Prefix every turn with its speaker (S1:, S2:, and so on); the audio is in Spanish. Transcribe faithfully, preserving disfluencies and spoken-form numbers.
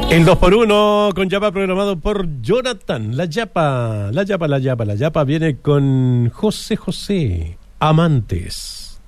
S1: El dos por uno con Yapa programado por Jonathan. La Yapa, la Yapa, la Yapa, la Yapa viene con José José. Amantes.